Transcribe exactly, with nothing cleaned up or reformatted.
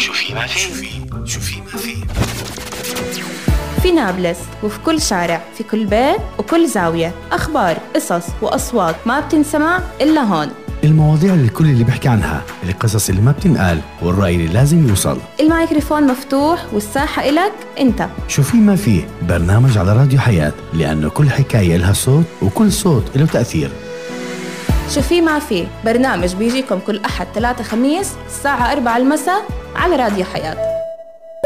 شو في ما في شو في ما في في نابلس وفي كل شارع، في كل بيت وكل زاوية، أخبار، قصص وأصوات ما بتنسمع إلا هون. المواضيع اللي الكل اللي بيحكي عنها، القصص اللي ما بتنقال، والرأي اللي لازم يوصل. الميكروفون مفتوح والساحة إلك أنت. شو في ما في، برنامج على راديو حياة، لأنه كل حكاية لها صوت وكل صوت له تأثير. شو في ما في، برنامج بيجيكم كل أحد ثلاثة خميس الساعة أربعة المساء على راديو حياة.